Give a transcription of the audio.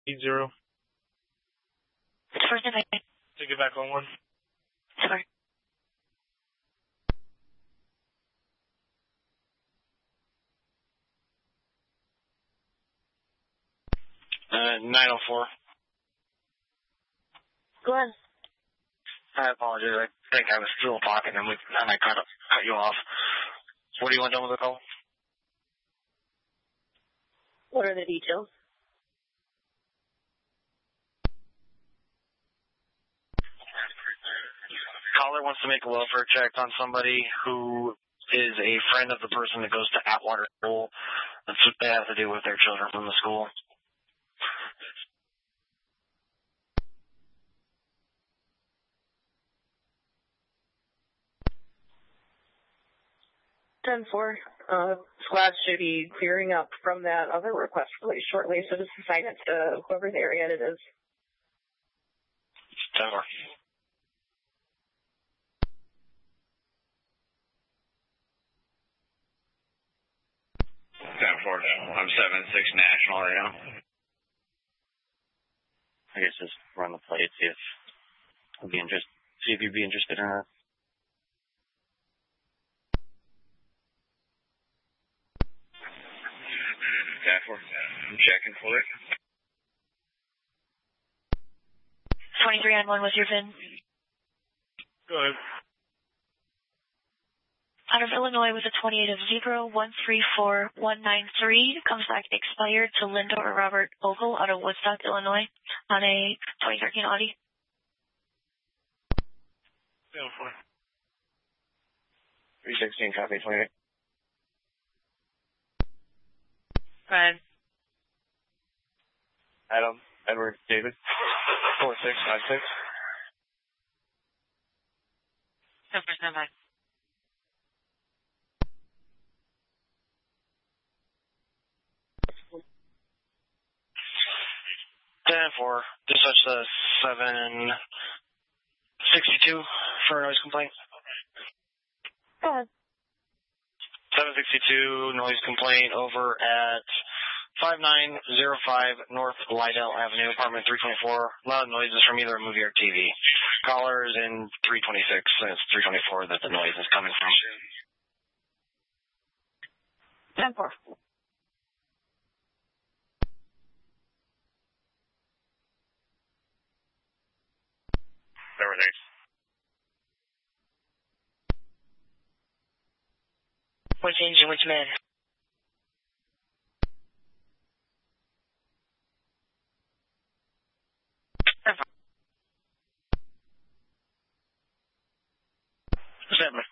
0. It's first and second. Take it back on 1. Sorry. Uh, 904. Go ahead. I apologize. I think I was still talking and I cut you off. What do you want done with the call? What are the details? Caller wants to make a welfare check on somebody who is a friend of the person that goes to Atwater School. That's what they have to do with their children from the school. Ten-4. Squad should be clearing up from that other request really shortly, so just assign it to whoever the area it is. 10-4. I'm 7-6 National right now. I guess just run the plate, see if you'd be interested in it. I'm checking for it. 23 on 1 was your VIN. Go ahead. Out of Illinois with a 28 of 0134193, comes back expired to Linda or Robert Ogle out of Woodstock, Illinois, on a 2013 Audi. 10-4. 316, copy 28. Right. Adam, Edward, David, 4696. 10% back. For dispatch 762 for a noise complaint. Go ahead. 762 noise complaint over at 5905 North Lydell Avenue, apartment 324. Loud noises from either a movie or TV. Caller is in 326, and it's 324 that the noise is coming from. 10-4. There was 8. Which engine, which man? Seven.